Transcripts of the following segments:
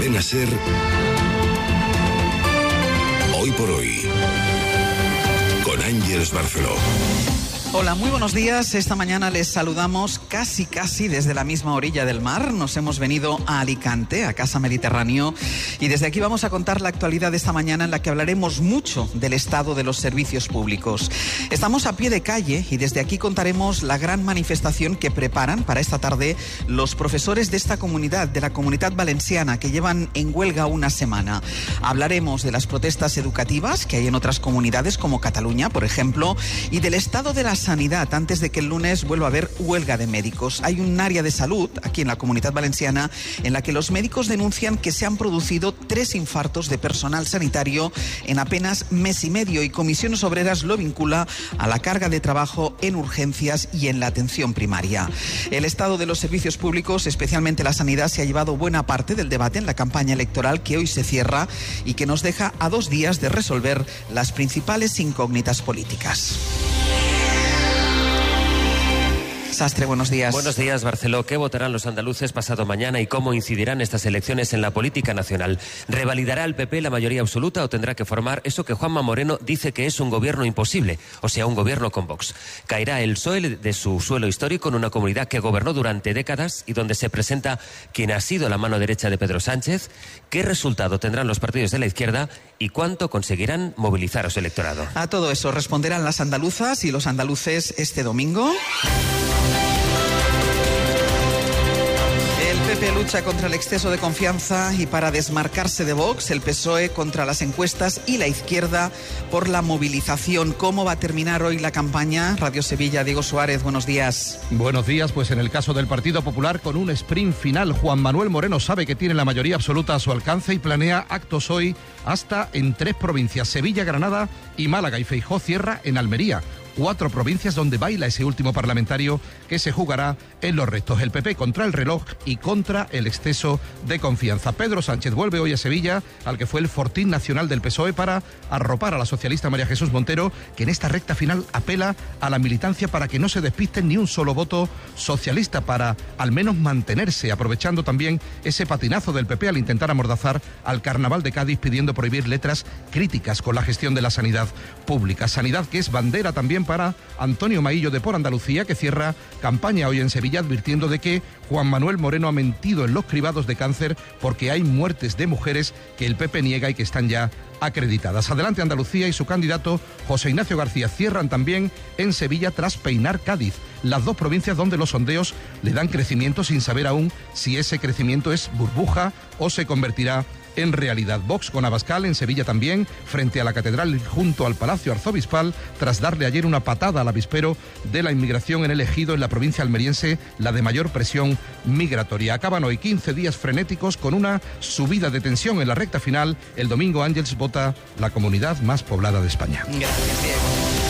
Cadena SER, Hoy por Hoy, con Ángeles Barceló. Hola, muy buenos días. Esta mañana les saludamos casi desde la misma orilla del mar. Nos hemos venido a Alicante, a Casa Mediterráneo, y desde aquí vamos a contar la actualidad de esta mañana, en la que hablaremos mucho del estado de los servicios públicos. Estamos a pie de calle y desde aquí contaremos la gran manifestación que preparan para esta tarde los profesores de esta comunidad, de la Comunitat Valenciana, que llevan en huelga una semana. Hablaremos de las protestas educativas que hay en otras comunidades, como Cataluña, por ejemplo, y del estado de la sanidad antes de que el lunes vuelva a haber huelga de médicos. Hay un área de salud aquí en la Comunitat Valenciana en la que los médicos denuncian que se han producido 3 infartos de personal sanitario en apenas mes y medio, y Comisiones Obreras lo vincula a la carga de trabajo en urgencias y en la atención primaria. El estado de los servicios públicos, especialmente la sanidad, se ha llevado buena parte del debate en la campaña electoral que hoy se cierra y que nos deja a 2 días de resolver las principales incógnitas políticas. Sastre, buenos días. Buenos días, Barceló. ¿Qué votarán los andaluces pasado mañana y cómo incidirán estas elecciones en la política nacional? ¿Revalidará el PP la mayoría absoluta o tendrá que formar eso que Juanma Moreno dice que es un gobierno imposible, o sea, un gobierno con Vox? ¿Caerá el PSOE de su suelo histórico en una comunidad que gobernó durante décadas y donde se presenta quien ha sido la mano derecha de Pedro Sánchez? ¿Qué resultado tendrán los partidos de la izquierda y cuánto conseguirán movilizar a su electorado? A todo eso responderán las andaluzas y los andaluces este domingo. El PP lucha contra el exceso de confianza y para desmarcarse de Vox, el PSOE contra las encuestas y la izquierda por la movilización. ¿Cómo va a terminar hoy la campaña? Radio Sevilla, Diego Suárez, buenos días. Buenos días, pues en el caso del Partido Popular, con un sprint final, Juan Manuel Moreno sabe que tiene la mayoría absoluta a su alcance y planea actos hoy hasta en 3 provincias, Sevilla, Granada y Málaga, y Feijóo cierra en Almería. 4 provincias donde baila ese último parlamentario que se jugará en los restos. El PP contra el reloj y contra el exceso de confianza. Pedro Sánchez vuelve hoy a Sevilla, al que fue el fortín nacional del PSOE, para arropar a la socialista María Jesús Montero, que en esta recta final apela a la militancia para que no se despisten ni un solo voto socialista, para al menos mantenerse, aprovechando también ese patinazo del PP al intentar amordazar al Carnaval de Cádiz, pidiendo prohibir letras críticas con la gestión de la sanidad pública. Sanidad que es bandera también para Antonio Maillo de Por Andalucía, que cierra campaña hoy en Sevilla advirtiendo de que Juan Manuel Moreno ha mentido en los cribados de cáncer porque hay muertes de mujeres que el PP niega y que están ya acreditadas. Adelante Andalucía y su candidato José Ignacio García cierran también en Sevilla tras peinar Cádiz, las 2 provincias donde los sondeos le dan crecimiento sin saber aún si ese crecimiento es burbuja o se convertirá en realidad. Vox con Abascal en Sevilla también, frente a la Catedral y junto al Palacio Arzobispal, tras darle ayer una patada al avispero de la inmigración en el Ejido, en la provincia almeriense, la de mayor presión migratoria. Acaban hoy 15 días frenéticos con una subida de tensión en la recta final. El domingo Ángeles vota la comunidad más poblada de España. Gracias, Diego.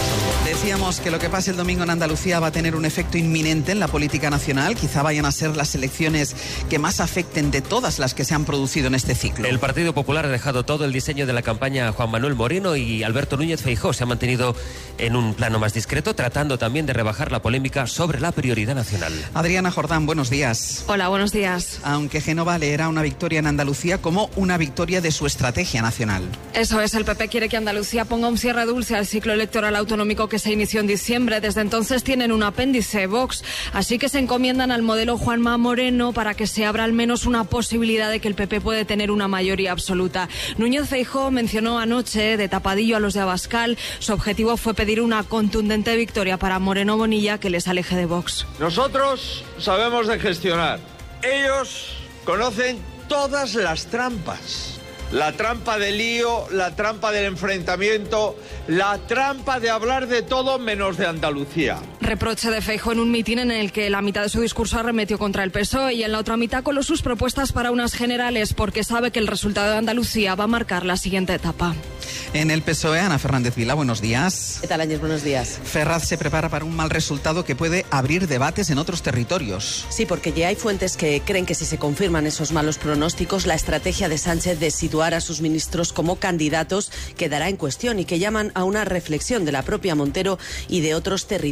Decíamos que lo que pase el domingo en Andalucía va a tener un efecto inminente en la política nacional. Quizá vayan a ser las elecciones que más afecten de todas las que se han producido en este ciclo. El Partido Popular ha dejado todo el diseño de la campaña a Juan Manuel Moreno, y Alberto Núñez Feijóo se ha mantenido en un plano más discreto, tratando también de rebajar la polémica sobre la prioridad nacional. Adriana Jordán, buenos días. Hola, buenos días. Aunque Génova leerá una victoria en Andalucía como una victoria de su estrategia nacional. Eso es, el PP quiere que Andalucía ponga un cierre dulce al ciclo electoral autonómico que se inició en diciembre. Desde entonces tienen un apéndice, Vox, así que se encomiendan al modelo Juanma Moreno para que se abra al menos una posibilidad de que el PP puede tener una mayoría absoluta. Núñez Feijóo mencionó anoche de tapadillo a los de Abascal. Su objetivo fue pedir una contundente victoria para Moreno Bonilla que les aleje de Vox. Nosotros sabemos de gestionar. Ellos conocen todas las trampas. La trampa del lío, la trampa del enfrentamiento, la trampa de hablar de todo menos de Andalucía. Reproche de Feijóo en un mitin en el que la mitad de su discurso arremetió contra el PSOE y en la otra mitad coló sus propuestas para unas generales, porque sabe que el resultado de Andalucía va a marcar la siguiente etapa. En el PSOE, Ana Fernández Vila, buenos días. ¿Qué tal, Ángel? Buenos días. Ferraz se prepara para un mal resultado que puede abrir debates en otros territorios. Sí, porque ya hay fuentes que creen que si se confirman esos malos pronósticos, la estrategia de Sánchez de situar a sus ministros como candidatos quedará en cuestión y que llaman a una reflexión de la propia Montero y de otros territorios en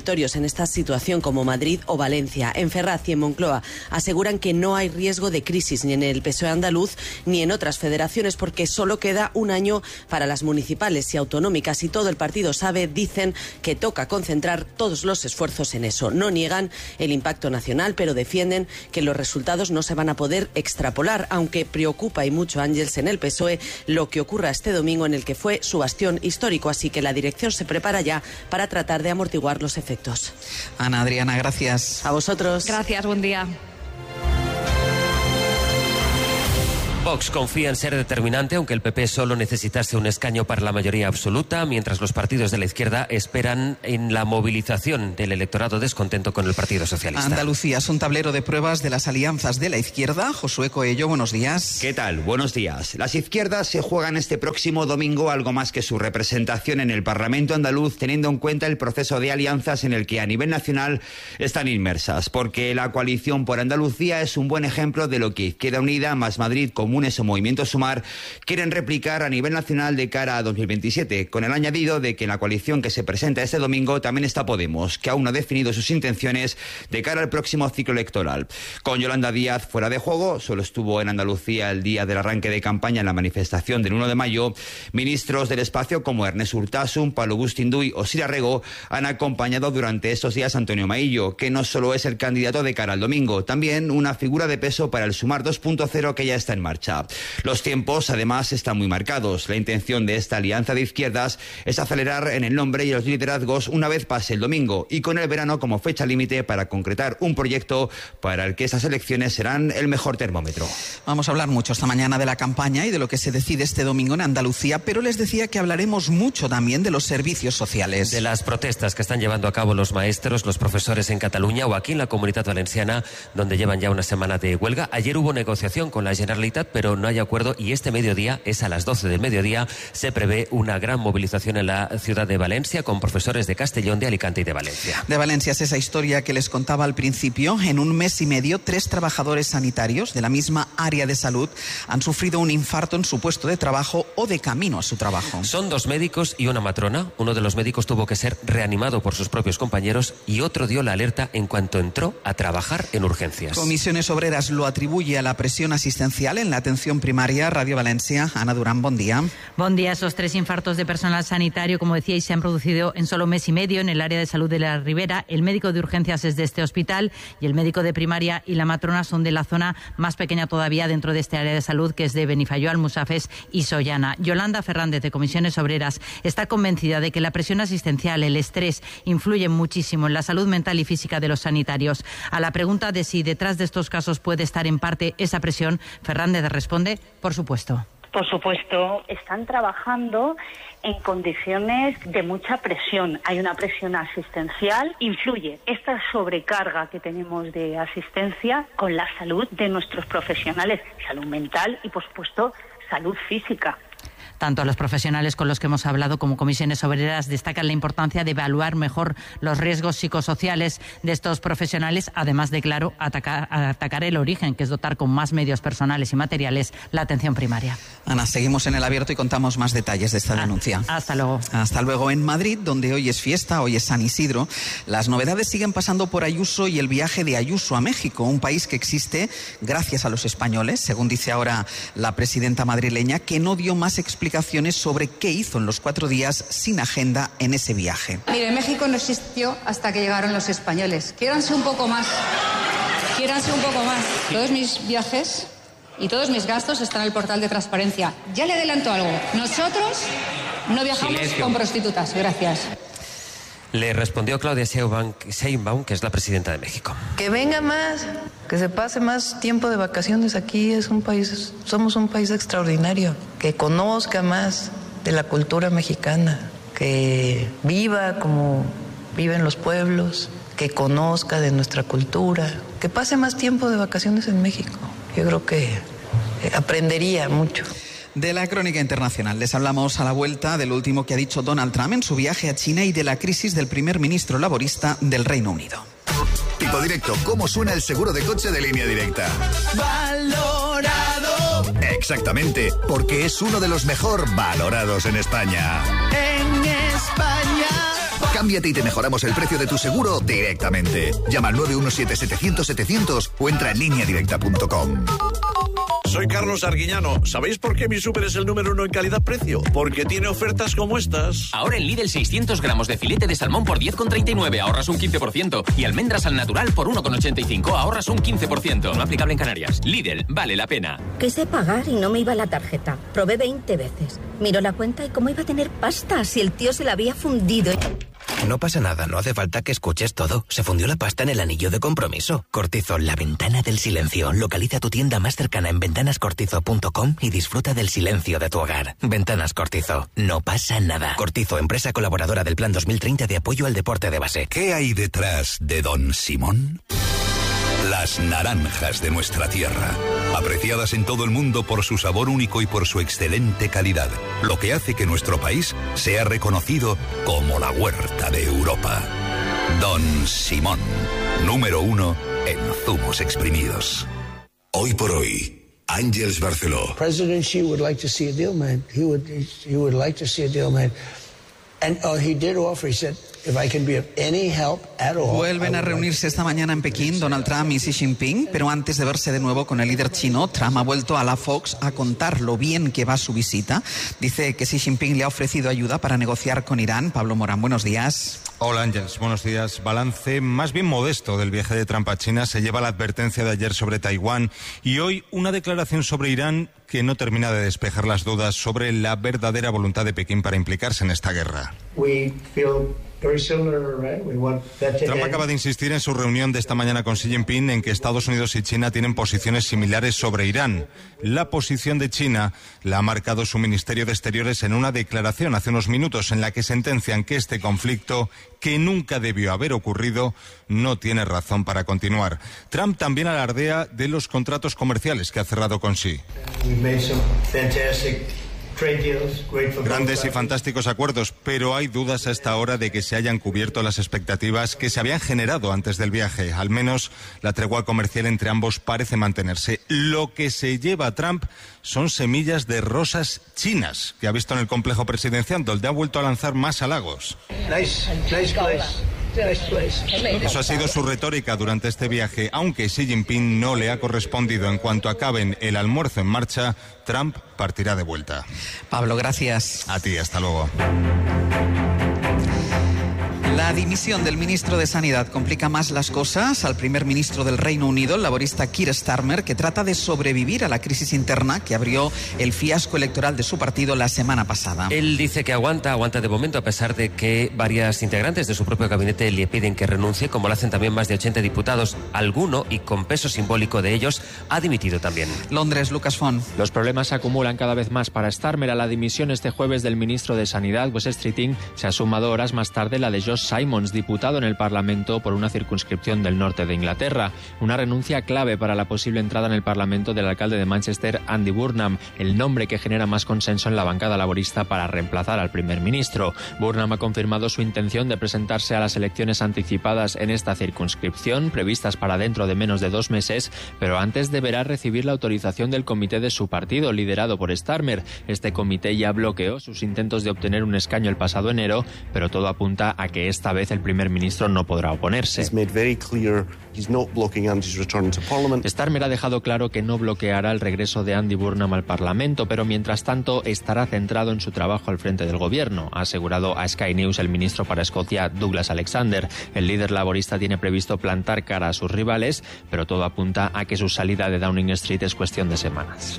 esta situación, como Madrid o Valencia. En Ferraz y en Moncloa aseguran que no hay riesgo de crisis ni en el PSOE andaluz ni en otras federaciones, porque solo queda un año para las municipales y autonómicas y todo el partido sabe, dicen, que toca concentrar todos los esfuerzos en eso. No niegan el impacto nacional, pero defienden que los resultados no se van a poder extrapolar, aunque preocupa y mucho, Ángels, en el PSOE lo que ocurra este domingo, en el que fue su bastión histórico, así que la dirección se prepara ya para tratar de amortiguar los efectos. Ana, Adriana, gracias. A vosotros. Gracias, buen día. Vox confía en ser determinante, aunque el PP solo necesitase un escaño para la mayoría absoluta, mientras los partidos de la izquierda esperan en la movilización del electorado descontento con el Partido Socialista. Andalucía es un tablero de pruebas de las alianzas de la izquierda. Josué Coello, buenos días. ¿Qué tal? Buenos días. Las izquierdas se juegan este próximo domingo algo más que su representación en el Parlamento andaluz, teniendo en cuenta el proceso de alianzas en el que a nivel nacional están inmersas, porque la coalición por Andalucía es un buen ejemplo de lo que Izquierda Unida, Más Madrid, Comunes o Movimiento Sumar quieren replicar a nivel nacional de cara a 2027, con el añadido de que en la coalición que se presenta este domingo también está Podemos, que aún no ha definido sus intenciones de cara al próximo ciclo electoral. Con Yolanda Díaz fuera de juego, solo estuvo en Andalucía el día del arranque de campaña en la manifestación del 1 de mayo, ministros del espacio como Ernest Urtasun, Pablo Bustinduy o Sira Rego han acompañado durante estos días a Antonio Maillo, que no solo es el candidato de cara al domingo, también una figura de peso para el Sumar 2.0 que ya está en marcha. Los tiempos, además, están muy marcados. La intención de esta alianza de izquierdas es acelerar en el nombre y los liderazgos una vez pase el domingo, y con el verano como fecha límite para concretar un proyecto para el que estas elecciones serán el mejor termómetro. Vamos a hablar mucho esta mañana de la campaña y de lo que se decide este domingo en Andalucía, pero les decía que hablaremos mucho también de los servicios sociales. De las protestas que están llevando a cabo los maestros, los profesores en Cataluña o aquí en la Comunitat Valenciana, donde llevan ya una semana de huelga. Ayer hubo negociación con la Generalitat, pero no hay acuerdo, y este mediodía, es a las 12 del mediodía, se prevé una gran movilización en la ciudad de Valencia con profesores de Castellón, de Alicante y de Valencia. De Valencia es esa historia que les contaba al principio. En un mes y medio, 3 trabajadores sanitarios de la misma área de salud han sufrido un infarto en su puesto de trabajo o de camino a su trabajo. Son 2 médicos y una matrona. Uno de los médicos tuvo que ser reanimado por sus propios compañeros y otro dio la alerta en cuanto entró a trabajar en urgencias. Comisiones Obreras lo atribuye a la presión asistencial en la atención primaria. Radio Valencia, Ana Durán, buen día. Buen día. Esos 3 infartos de personal sanitario, como decíais, se han producido en solo mes y medio en el área de salud de la Ribera. El médico de urgencias es de este hospital y el médico de primaria y la matrona son de la zona más pequeña todavía dentro de este área de salud, que es de Benifayó, Almusafes y Sollana. Yolanda Fernández, de Comisiones Obreras, está convencida de que la presión asistencial, el estrés, influyen muchísimo en la salud mental y física de los sanitarios. A la pregunta de si detrás de estos casos puede estar en parte esa presión, Fernández responde: por supuesto. Por supuesto, están trabajando en condiciones de mucha presión. Hay una presión asistencial, influye esta sobrecarga que tenemos de asistencia con la salud de nuestros profesionales, salud mental y, por supuesto, salud física. Tanto a los profesionales con los que hemos hablado como Comisiones Obreras destacan la importancia de evaluar mejor los riesgos psicosociales de estos profesionales, además de, claro, atacar el origen, que es dotar con más medios personales y materiales la atención primaria. Ana, seguimos en el abierto y contamos más detalles de esta denuncia. Hasta luego. Hasta luego. En Madrid, donde hoy es fiesta, hoy es San Isidro, las novedades siguen pasando por Ayuso y el viaje de Ayuso a México, un país que existe gracias a los españoles, según dice ahora la presidenta madrileña, que no dio más explicaciones sobre qué hizo en los 4 días sin agenda en ese viaje. Mire, México no existió hasta que llegaron los españoles. Quiéranse un poco más. Todos mis viajes y todos mis gastos están en el portal de transparencia. Ya le adelanto algo. Nosotros no viajamos con prostitutas. Gracias. Le respondió Claudia Sheinbaum, que es la presidenta de México. Que venga más, que se pase más tiempo de vacaciones aquí. Somos un país extraordinario. Que conozca más de la cultura mexicana, que viva como viven los pueblos, que conozca de nuestra cultura, que pase más tiempo de vacaciones en México. Yo creo que aprendería mucho. De la crónica internacional les hablamos a la vuelta de lo último que ha dicho Donald Trump en su viaje a China y de la crisis del primer ministro laborista del Reino Unido. Tipo directo, ¿cómo suena el seguro de coche de Línea Directa? ¡Valorado! Exactamente, porque es uno de los mejor valorados en España. En España. Cámbiate y te mejoramos el precio de tu seguro directamente. Llama al 917-700-700 o entra en lineadirecta.com. Soy Carlos Arguiñano. ¿Sabéis por qué mi súper es el número 1 en calidad-precio? Porque tiene ofertas como estas. Ahora en Lidl 600 gramos de filete de salmón por 10,39, ahorras un 15%. Y almendras al natural por 1,85, ahorras un 15%. No aplicable en Canarias. Lidl, vale la pena. Quise pagar y no me iba la tarjeta. Probé 20 veces. Miró la cuenta y cómo iba a tener pasta si el tío se la había fundido. No pasa nada, no hace falta que escuches todo. Se fundió la pasta en el anillo de compromiso. Cortizo, la ventana del silencio. Localiza tu tienda más cercana en ventanascortizo.com y disfruta del silencio de tu hogar. Ventanas Cortizo, no pasa nada. Cortizo, empresa colaboradora del Plan 2030 de apoyo al deporte de base. ¿Qué hay detrás de Don Simón? Las naranjas de nuestra tierra, apreciadas en todo el mundo por su sabor único y por su excelente calidad, lo que hace que nuestro país sea reconocido como la huerta de Europa. Don Simón, número 1 en zumos exprimidos. Hoy por hoy, Ángeles Barceló. President Xi would like to see a deal made. He would like to see a deal made. And he did offer, he said, if I can be of any help at all. Vuelven a reunirse esta mañana en Pekín Donald Trump y Xi Jinping, pero antes de verse de nuevo con el líder chino, Trump ha vuelto a la Fox a contar lo bien que va su visita. Dice que Xi Jinping le ha ofrecido ayuda para negociar con Irán. Pablo Morán, buenos días. Hola Ángeles, buenos días. Balance más bien modesto del viaje de Trump a China. Se lleva la advertencia de ayer sobre Taiwán y hoy una declaración sobre Irán que no termina de despejar las dudas sobre la verdadera voluntad de Pekín para implicarse en esta guerra. Trump acaba de insistir en su reunión de esta mañana con Xi Jinping en que Estados Unidos y China tienen posiciones similares sobre Irán. La posición de China la ha marcado su Ministerio de Exteriores en una declaración hace unos minutos en la que sentencian que este conflicto, que nunca debió haber ocurrido, no tiene razón para continuar. Trump también alardea de los contratos comerciales que ha cerrado con Xi. Grandes y fantásticos acuerdos, pero hay dudas a esta hora de que se hayan cubierto las expectativas que se habían generado antes del viaje. Al menos la tregua comercial entre ambos parece mantenerse. Lo que se lleva a Trump son semillas de rosas chinas que ha visto en el complejo presidencial, donde ha vuelto a lanzar más halagos. Eso ha sido su retórica durante este viaje, aunque Xi Jinping no le ha correspondido. En cuanto acaben el almuerzo en marcha, Trump partirá de vuelta. Pablo, gracias. A ti, hasta luego. La dimisión del ministro de Sanidad complica más las cosas al primer ministro del Reino Unido, el laborista Keir Starmer, que trata de sobrevivir a la crisis interna que abrió el fiasco electoral de su partido la semana pasada. Él dice que aguanta de momento, a pesar de que varias integrantes de su propio gabinete le piden que renuncie, como lo hacen también más de 80 diputados. Alguno, y con peso simbólico de ellos, ha dimitido también. Londres, Lucas Font. Los problemas se acumulan cada vez más para Starmer. A la dimisión este jueves del ministro de Sanidad, Wes Streeting, se ha sumado horas más tarde la de Josh Simons, diputado en el Parlamento por una circunscripción del norte de Inglaterra. Una renuncia clave para la posible entrada en el Parlamento del alcalde de Manchester, Andy Burnham, el nombre que genera más consenso en la bancada laborista para reemplazar al primer ministro. Burnham ha confirmado su intención de presentarse a las elecciones anticipadas en esta circunscripción, previstas para dentro de menos de 2 meses, pero antes deberá recibir la autorización del comité de su partido, liderado por Starmer. Este comité ya bloqueó sus intentos de obtener un escaño el pasado enero, pero todo apunta a que esta vez el primer ministro no podrá oponerse. Starmer ha dejado claro que no bloqueará el regreso de Andy Burnham al Parlamento, pero mientras tanto estará centrado en su trabajo al frente del gobierno, ha asegurado a Sky News el ministro para Escocia, Douglas Alexander. El líder laborista tiene previsto plantar cara a sus rivales, pero todo apunta a que su salida de Downing Street es cuestión de semanas.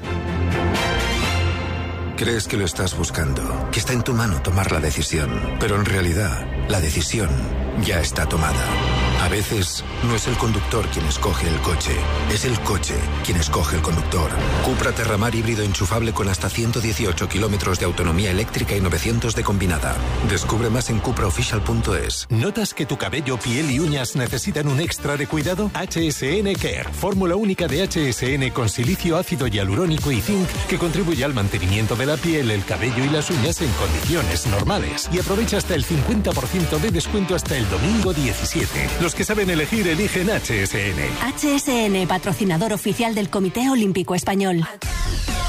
Crees que lo estás buscando, que está en tu mano tomar la decisión, pero en realidad la decisión ya está tomada. A veces no es el conductor quien escoge el coche, es el coche quien escoge el conductor. Cupra Terramar híbrido enchufable con hasta 118 kilómetros de autonomía eléctrica y 900 de combinada. Descubre más en cupraofficial.es. ¿Notas que tu cabello, piel y uñas necesitan un extra de cuidado? HSN Care, fórmula única de HSN con silicio, ácido hialurónico y zinc que contribuye al mantenimiento de la piel, el cabello y las uñas en condiciones normales. Y aprovecha hasta el 50% de descuento hasta el domingo 17. Los que saben elegir eligen HSN. HSN, patrocinador oficial del Comité Olímpico Español.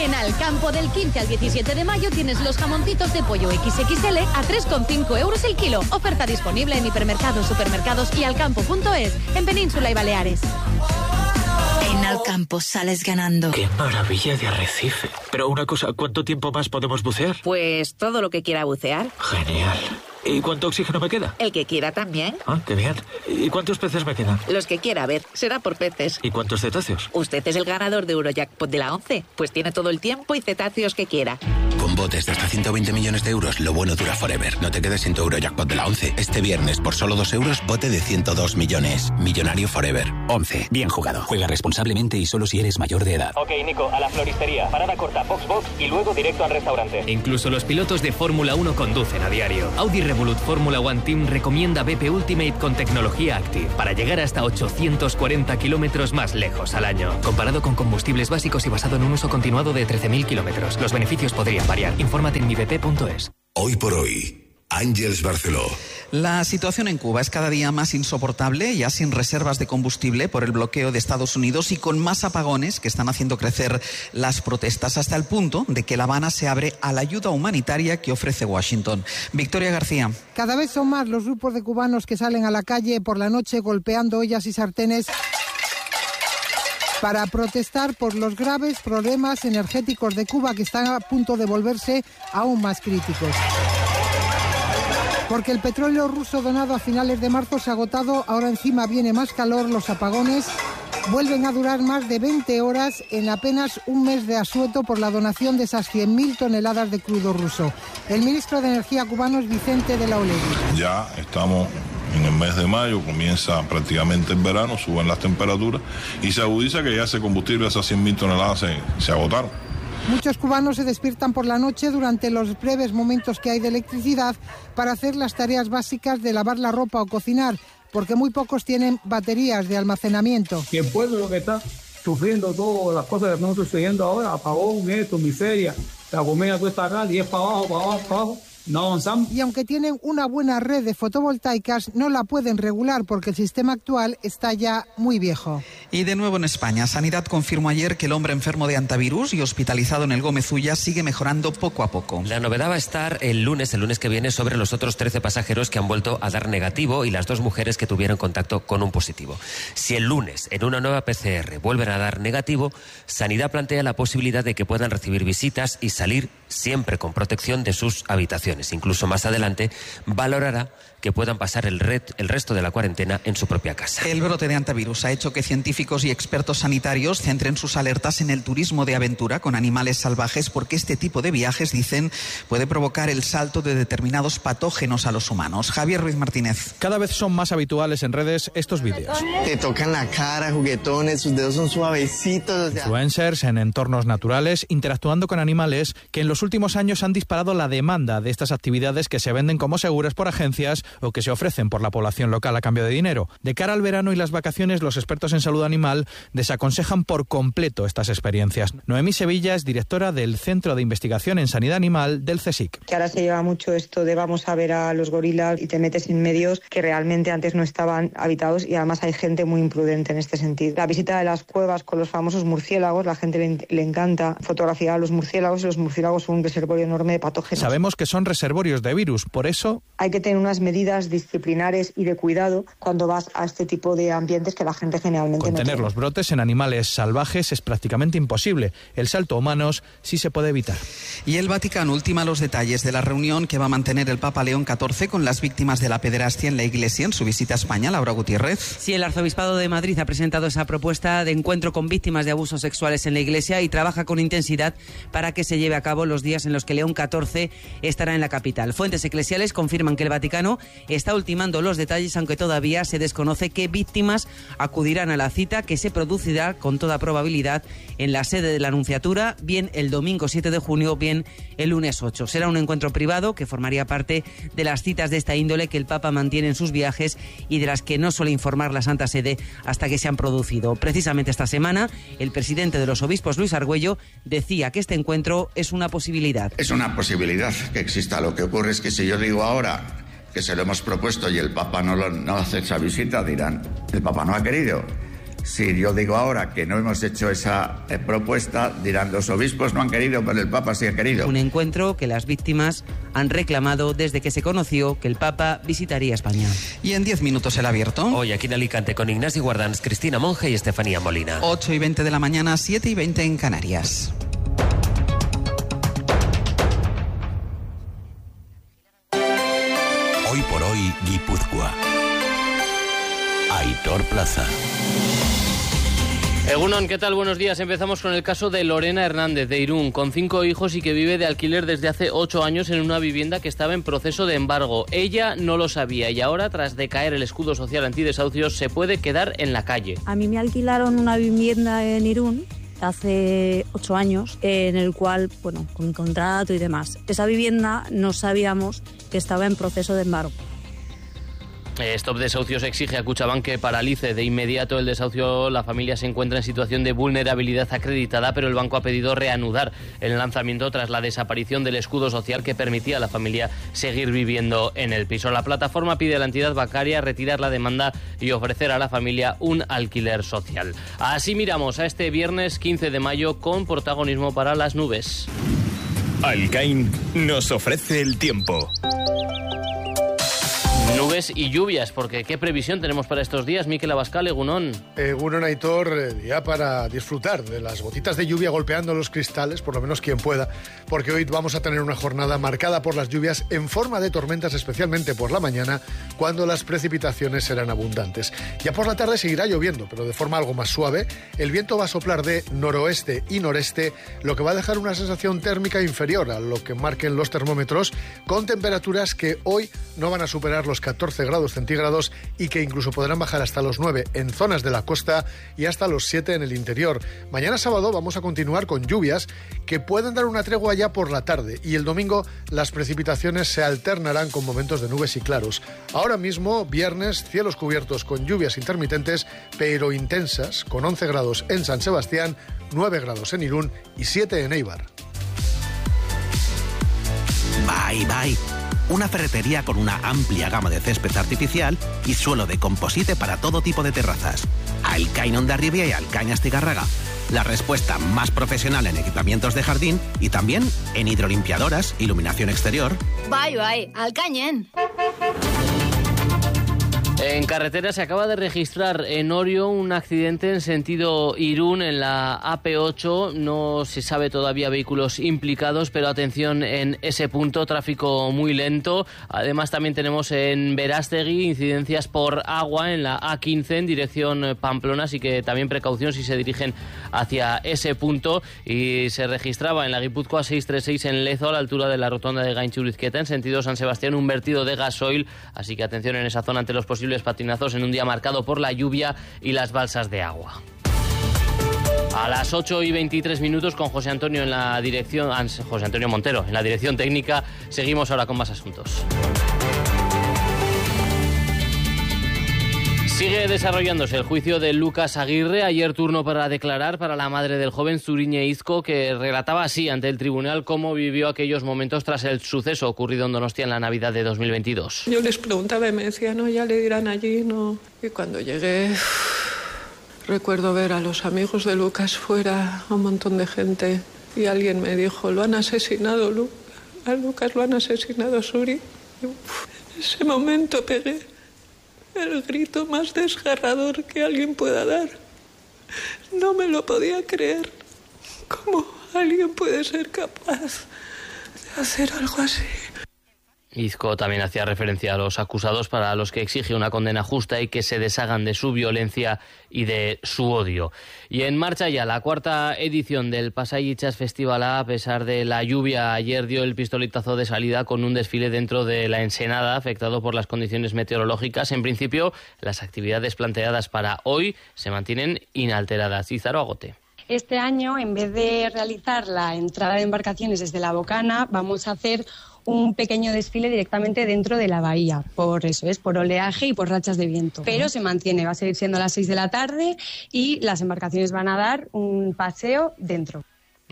En Alcampo del 15 al 17 de mayo tienes los jamoncitos de pollo XXL a 3,5 euros el kilo. Oferta disponible en hipermercados, supermercados y alcampo.es en Península y Baleares. En Alcampo sales ganando. ¡Qué maravilla de arrecife! Pero una cosa, ¿cuánto tiempo más podemos bucear? Pues todo lo que quiera bucear. Genial. ¿Y cuánto oxígeno me queda? El que quiera también. Ah, qué bien. ¿Y cuántos peces me quedan? Los que quiera, a ver, será por peces. ¿Y cuántos cetáceos? Usted es el ganador de Eurojackpot de la 11, pues tiene todo el tiempo y cetáceos que quiera. Con botes de hasta 120 millones de euros, lo bueno dura forever. No te quedes sin tu Eurojackpot de la 11. Este viernes, por solo 2 euros, bote de 102 millones. Millonario forever. 11. Bien jugado. Juega responsablemente y solo si eres mayor de edad. Ok, Nico, a la floristería. Parada corta, Foxbox y luego directo al restaurante. Incluso los pilotos de Fórmula 1 conducen a diario. Audi Revolut Fórmula 1 Team recomienda BP Ultimate con tecnología Active para llegar hasta 840 kilómetros más lejos al año. Comparado con combustibles básicos y basado en un uso continuado de 13.000 kilómetros. Los beneficios podrían variar. Infórmate en mibp.es. Hoy por hoy, Àngels Barceló. La situación en Cuba es cada día más insoportable, ya sin reservas de combustible por el bloqueo de Estados Unidos y con más apagones que están haciendo crecer las protestas hasta el punto de que La Habana se abre a la ayuda humanitaria que ofrece Washington. Victoria García. Cada vez son más los grupos de cubanos que salen a la calle por la noche golpeando ollas y sartenes para protestar por los graves problemas energéticos de Cuba que están a punto de volverse aún más críticos. Porque el petróleo ruso donado a finales de marzo se ha agotado, ahora encima viene más calor, los apagones vuelven a durar más de 20 horas en apenas un mes de asueto por la donación de esas 100.000 toneladas de crudo ruso. El ministro de Energía cubano es Vicente de la Olegui. Ya estamos en el mes de mayo, comienza prácticamente el verano, suben las temperaturas y se agudiza que ya ese combustible, esas 100.000 toneladas se agotaron. Muchos cubanos se despiertan por la noche durante los breves momentos que hay de electricidad para hacer las tareas básicas de lavar la ropa o cocinar, porque muy pocos tienen baterías de almacenamiento. Que el pueblo lo que está sufriendo todas las cosas que estamos sucediendo ahora, apagón, esto, miseria, la comida cuesta acá, y es para abajo, para abajo, para abajo. No avanzamos. Y aunque tienen una buena red de fotovoltaicas, no la pueden regular porque el sistema actual está ya muy viejo. Y de nuevo en España, Sanidad confirmó ayer que el hombre enfermo de antivirus y hospitalizado en el Gómez Ulla sigue mejorando poco a poco. La novedad va a estar el lunes que viene, sobre los otros 13 pasajeros que han vuelto a dar negativo y las 2 mujeres que tuvieron contacto con un positivo. Si el lunes, en una nueva PCR, vuelven a dar negativo, Sanidad plantea la posibilidad de que puedan recibir visitas y salir siempre con protección de sus habitaciones. Incluso más adelante valorará que puedan pasar el resto de la cuarentena en su propia casa. El brote de antivirus ha hecho que científicos y expertos sanitarios centren sus alertas en el turismo de aventura con animales salvajes, porque este tipo de viajes, dicen, puede provocar el salto de determinados patógenos a los humanos. Javier Ruiz Martínez. Cada vez son más habituales en redes estos vídeos. Te tocan la cara, juguetones, sus dedos son suavecitos. Influencers en entornos naturales interactuando con animales que en los últimos años han disparado la demanda de estas actividades que se venden como seguras por agencias o que se ofrecen por la población local a cambio de dinero. De cara al verano y las vacaciones, los expertos en salud animal desaconsejan por completo estas experiencias. Noemí Sevilla es directora del Centro de Investigación en Sanidad Animal del CSIC. Que ahora se lleva mucho esto de vamos a ver a los gorilas y te metes en medios que realmente antes no estaban habitados, y además hay gente muy imprudente en este sentido. La visita de las cuevas con los famosos murciélagos, la gente le encanta fotografiar a los murciélagos, y los murciélagos son un reservorio enorme de patógenos. Sabemos que son reservorios de virus, por eso hay que tener unas medidas disciplinares y de cuidado cuando vas a este tipo de ambientes que la gente generalmente contener no tiene. Los brotes en animales salvajes es prácticamente imposible. El salto a humanos sí se puede evitar. Y el Vaticano ultima los detalles de la reunión que va a mantener el Papa León XIV con las víctimas de la pederastia en la Iglesia en su visita a España. Laura Gutiérrez. Sí, el Arzobispado de Madrid ha presentado esa propuesta de encuentro con víctimas de abusos sexuales en la Iglesia y trabaja con intensidad para que se lleve a cabo los días en los que León XIV estará en la capital. Fuentes eclesiales confirman que el Vaticano está ultimando los detalles, aunque todavía se desconoce qué víctimas acudirán a la cita, que se producirá con toda probabilidad en la sede de la Nunciatura, bien el domingo 7 de junio, bien el lunes 8. Será un encuentro privado que formaría parte de las citas de esta índole que el Papa mantiene en sus viajes y de las que no suele informar la Santa Sede hasta que se han producido. Precisamente esta semana, el presidente de los obispos, Luis Argüello, decía que este encuentro es una posibilidad. Es una posibilidad que exista. Lo que ocurre es que si yo digo ahora que se lo hemos propuesto y el Papa no hace esa visita, dirán, el Papa no ha querido. Si yo digo ahora que no hemos hecho esa propuesta, dirán los obispos no han querido, pero el Papa sí ha querido. Un encuentro que las víctimas han reclamado desde que se conoció que el Papa visitaría España. Y en 10 minutos el abierto. Hoy aquí en Alicante con Ignasi Guardans, Cristina Monge y Estefanía Molina. 8:20 de la mañana, 7:20 en Canarias. Hoy por hoy, Guipúzcoa. Aitor Plaza. Egunon, ¿qué tal? Buenos días. Empezamos con el caso de Lorena Hernández, de Irún, con 5 hijos y que vive de alquiler desde hace 8 años en una vivienda que estaba en proceso de embargo. Ella no lo sabía y ahora, tras decaer el escudo social antidesahucios, se puede quedar en la calle. A mí me alquilaron una vivienda en Irún hace 8 años, en el cual, bueno, con contrato y demás. Esa vivienda no sabíamos que estaba en proceso de embargo. Stop Desahucios exige a Kutxabank que paralice de inmediato el desahucio. La familia se encuentra en situación de vulnerabilidad acreditada, pero el banco ha pedido reanudar el lanzamiento tras la desaparición del escudo social que permitía a la familia seguir viviendo en el piso. La plataforma pide a la entidad bancaria retirar la demanda y ofrecer a la familia un alquiler social. Así miramos a este viernes 15 de mayo con protagonismo para las nubes. Alcain nos ofrece el tiempo. Nubes y lluvias, porque ¿qué previsión tenemos para estos días? Mikel Abascal, Egunon. Egunon, Aitor, día para disfrutar de las gotitas de lluvia golpeando los cristales, por lo menos quien pueda, porque hoy vamos a tener una jornada marcada por las lluvias en forma de tormentas, especialmente por la mañana, cuando las precipitaciones serán abundantes. Ya por la tarde seguirá lloviendo, pero de forma algo más suave. El viento va a soplar de noroeste y noreste, lo que va a dejar una sensación térmica inferior a lo que marquen los termómetros, con temperaturas que hoy no van a superar los 14 grados centígrados y que incluso podrán bajar hasta los 9 en zonas de la costa y hasta los 7 en el interior. Mañana sábado vamos a continuar con lluvias que pueden dar una tregua ya por la tarde, y el domingo las precipitaciones se alternarán con momentos de nubes y claros. Ahora mismo, viernes, cielos cubiertos con lluvias intermitentes pero intensas, con 11 grados en San Sebastián, 9 grados en Irún y 7 en Eibar. Bye, bye. Una ferretería con una amplia gama de césped artificial y suelo de composite para todo tipo de terrazas. Alcain Hondarribia y Alcain Astigarraga. La respuesta más profesional en equipamientos de jardín y también en hidrolimpiadoras, iluminación exterior. Bye, bye. Alcañen. En carretera se acaba de registrar en Orio un accidente en sentido Irún en la AP8. No se sabe todavía vehículos implicados, pero atención en ese punto, tráfico muy lento. Además también tenemos en Berastegui incidencias por agua en la A15 en dirección Pamplona, así que también precaución si se dirigen hacia ese punto. Y se registraba en la Guipúzcoa 636 en Lezo, a la altura de la rotonda de Gaintxurizketa, en sentido San Sebastián, un vertido de gasoil, así que atención en esa zona ante los posibles patinazos en un día marcado por la lluvia y las balsas de agua. A las 8:23 con José Antonio en la dirección, José Antonio Montero en la dirección técnica. Seguimos ahora con más asuntos. Sigue desarrollándose el juicio de Lucas Aguirre. Ayer turno para declarar para la madre del joven Zuriñe Izco, que relataba así ante el tribunal cómo vivió aquellos momentos tras el suceso ocurrido en Donostia en la Navidad de 2022. Yo les preguntaba y me decían, no, ya le dirán allí, no. Y cuando llegué, recuerdo ver a los amigos de Lucas fuera, a un montón de gente, y alguien me dijo, lo han asesinado, a Lucas lo han asesinado, Suri. Y, en ese momento pegué el grito más desgarrador que alguien pueda dar. No me lo podía creer. ¿Cómo alguien puede ser capaz de hacer algo así? Izco también hacía referencia a los acusados, para los que exige una condena justa y que se deshagan de su violencia y de su odio. Y en marcha ya la cuarta edición del Pasai Jazz Festival. A pesar de la lluvia, ayer dio el pistoletazo de salida con un desfile dentro de la Ensenada, afectado por las condiciones meteorológicas. En principio, las actividades planteadas para hoy se mantienen inalteradas. Izaro Agote. Este año, en vez de realizar la entrada de embarcaciones desde la Bocana, vamos a hacer un pequeño desfile directamente dentro de la bahía, por oleaje y por rachas de viento. Pero se mantiene, va a seguir siendo a las 6 de la tarde y las embarcaciones van a dar un paseo dentro.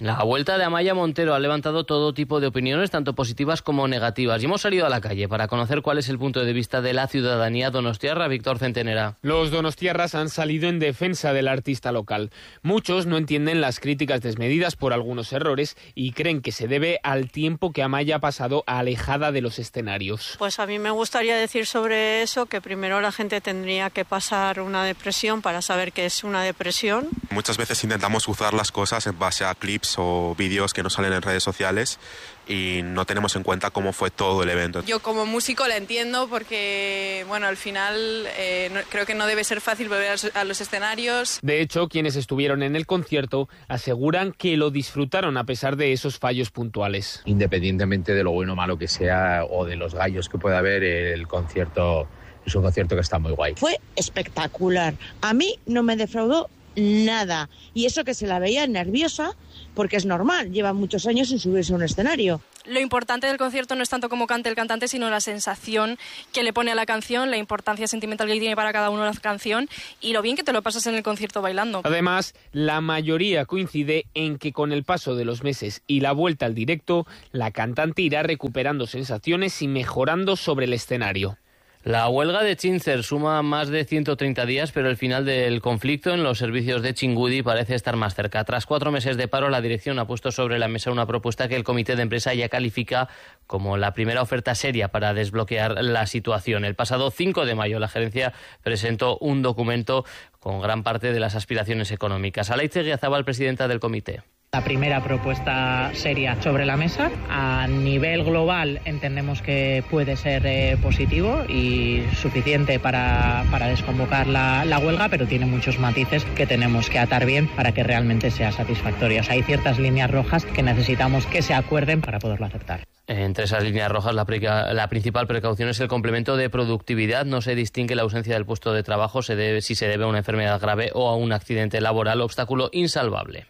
La vuelta de Amaia Montero ha levantado todo tipo de opiniones, tanto positivas como negativas. Y hemos salido a la calle para conocer cuál es el punto de vista de la ciudadanía donostiarra. Víctor Centenera. Los donostiarras han salido en defensa del artista local. Muchos no entienden las críticas desmedidas por algunos errores y creen que se debe al tiempo que Amaia ha pasado alejada de los escenarios. Pues a mí me gustaría decir sobre eso que primero la gente tendría que pasar una depresión para saber qué es una depresión. Muchas veces intentamos juzgar las cosas en base a clips o vídeos que nos salen en redes sociales y no tenemos en cuenta cómo fue todo el evento. Yo como músico la entiendo porque, bueno, al final creo que no debe ser fácil volver a los escenarios. De hecho, quienes estuvieron en el concierto aseguran que lo disfrutaron a pesar de esos fallos puntuales. Independientemente de lo bueno o malo que sea o de los gallos que pueda haber, el concierto es un concierto que está muy guay. Fue espectacular. A mí no me defraudó nada. Y eso que se la veía nerviosa, porque es normal, lleva muchos años sin subirse a un escenario. Lo importante del concierto no es tanto cómo cante el cantante, sino la sensación que le pone a la canción, la importancia sentimental que tiene para cada uno la canción y lo bien que te lo pasas en el concierto bailando. Además, la mayoría coincide en que con el paso de los meses y la vuelta al directo, la cantante irá recuperando sensaciones y mejorando sobre el escenario. La huelga de Chinzer suma más de 130 días, pero el final del conflicto en los servicios de Txingudi parece estar más cerca. Tras 4 meses de paro, la dirección ha puesto sobre la mesa una propuesta que el comité de empresa ya califica como la primera oferta seria para desbloquear la situación. El pasado 5 de mayo, la gerencia presentó un documento con gran parte de las aspiraciones económicas. Alaitz Egiazabal, presidenta del comité. La primera propuesta seria sobre la mesa. A nivel global entendemos que puede ser positivo y suficiente para desconvocar la huelga, pero tiene muchos matices que tenemos que atar bien para que realmente sea satisfactoria. O sea, hay ciertas líneas rojas que necesitamos que se acuerden para poderlo aceptar. Entre esas líneas rojas, la principal precaución es el complemento de productividad. No se distingue la ausencia del puesto de trabajo si se debe a una enfermedad grave o a un accidente laboral, obstáculo insalvable.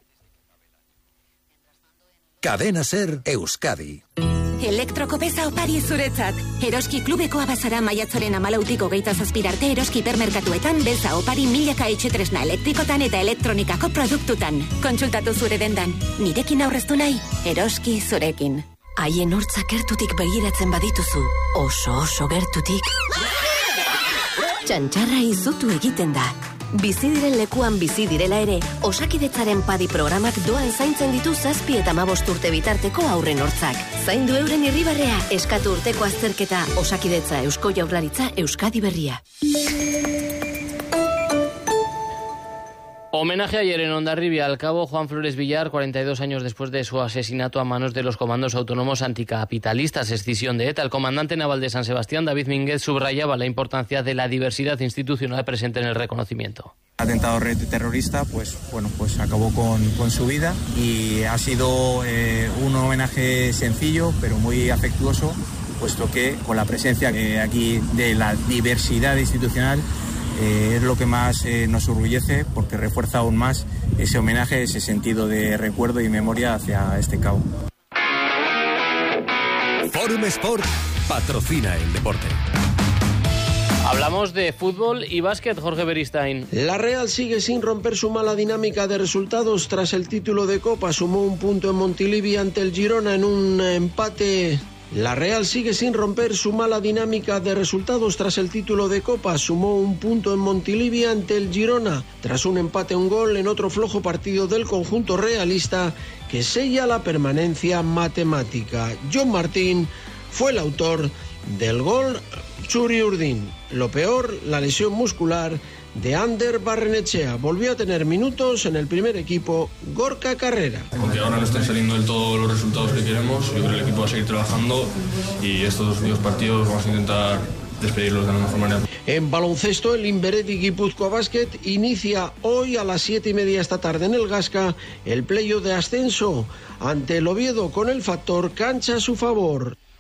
Cadena Ser Euskadi. Elektrokopeza opari zuretzat. Eroski klubekoa bazara maiatzaren 14tik 27 arte Eroski hipermerkatuetan beltza opari milaka etxetresna elektrikotan eta elektronikako produktutan. Kontsultatu zure dendan. Nirekin aurreztu nahi? Eroski zurekin. Haien hortzak gertutik begiratzen badituzu. Oso gertutik. Txantxarra izutu egiten da. Bizi diren lekuan bizi direla ere, Osakidetzaren padi programak doan zaintzen ditu 7 eta 15 urte bitarteko aurren hortzak. Zaindu euren irribarrea, eskatu urteko azterketa, Osakidetza, Eusko Jaurlaritza, Euskadi Berria. Homenaje ayer en Hondarribia al cabo Juan Flores Villar, 42 años después de su asesinato a manos de los comandos autónomos anticapitalistas, escisión de ETA. El comandante naval de San Sebastián, David Mínguez, subrayaba la importancia de la diversidad institucional presente en el reconocimiento. Atentado terrorista, pues acabó con su vida y ha sido un homenaje sencillo, pero muy afectuoso, puesto que con la presencia aquí de la diversidad institucional es lo que más nos orgullece, porque refuerza aún más ese homenaje, ese sentido de recuerdo y memoria hacia este cabo. Forum Sport patrocina el deporte. Hablamos de fútbol y básquet, Jorge Beristain. La Real sigue sin romper su mala dinámica de resultados tras el título de Copa. Sumó un punto en Montilivi ante el Girona en un empate. La Real sigue sin romper su mala dinámica de resultados tras el título de Copa. Sumó un punto en Montilivi ante el Girona, tras un empate a un gol en otro flojo partido del conjunto realista que sella la permanencia matemática. John Martín fue el autor del gol Txuri Urdin. Lo peor, la lesión muscular de Ander Barrenechea. Volvió a tener minutos en el primer equipo Gorka Carrera. Aunque ahora no estén saliendo del todo los resultados que queremos, yo creo que el equipo va a seguir trabajando y estos 2 partidos vamos a intentar despedirlos de la mejor manera. En baloncesto, el Inberedi Guipúzcoa Basket inicia hoy a las 7:30 esta tarde en el Gasca el playoff de ascenso ante el Oviedo con el factor cancha a su favor.